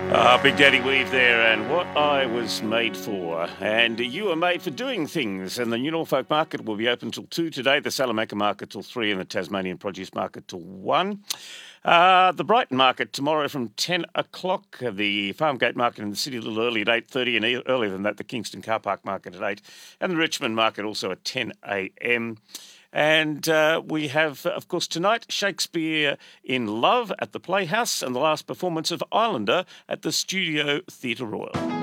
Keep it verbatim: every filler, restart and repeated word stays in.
Ah, Big Daddy Weave there, and what I was made for. And you are made for doing things. And the New Norfolk Market will be open till two today, the Salamanca Market till three, and the Tasmanian Produce Market till one. Uh, the Brighton Market tomorrow from ten o'clock. The Farmgate Market in the city a little early at eight thirty, and e- earlier than that, the Kingston Car Park Market at eight. And the Richmond Market also at ten a.m. And uh, we have, of course, tonight Shakespeare in Love at the Playhouse and the last performance of Islander at the Studio Theatre Royal.